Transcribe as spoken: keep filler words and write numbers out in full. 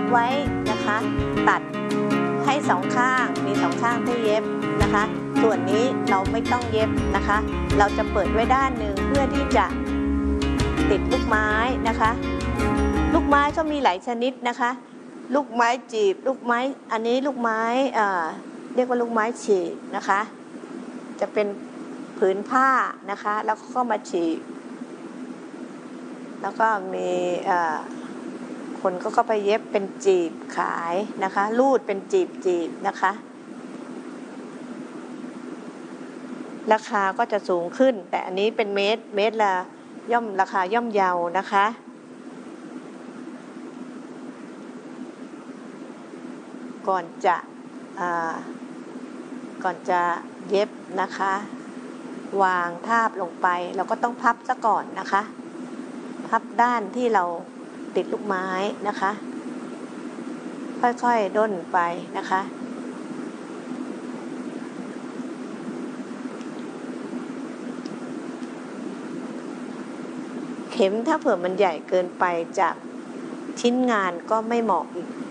ไว้นะคะตัดให้สองข้างมีสองข้างที่เย็บนะคะส่วนนี้เราไม่ต้องเย็บนะคะเราจะเปิดไว้ด้านหนึ่งเพื่อที่จะติดลูกไม้นะคะลูกไม้ก็มีหลายชนิดนะคะลูกไม้จีบลูกไม้อันนี้ลูกไม้เอ่อเรียกว่าลูกไม้ฉีกนะคะจะเป็นผืนผ้านะคะแล้วก็มาฉีกแล้วก็มีเอ่อคนก็เข้าไปเย็บเป็นจีบขายนะคะรูดเป็นจีบจีบนะคะราคาก็จะสูงขึ้นแต่อันนี้เป็นเมตรเมตรละย่อมราคาย่อมเยานะคะก่อนจะก่อนจะเย็บนะคะวางทาบลงไปเราก็ต้องพับซะก่อนนะคะพับด้านที่เราติดลูกไม้นะคะค่อยๆด้นไปนะคะเข็มถ้าเผื่อมันใหญ่เกินไปจากชิ้นงานก็ไม่เหมาะอีก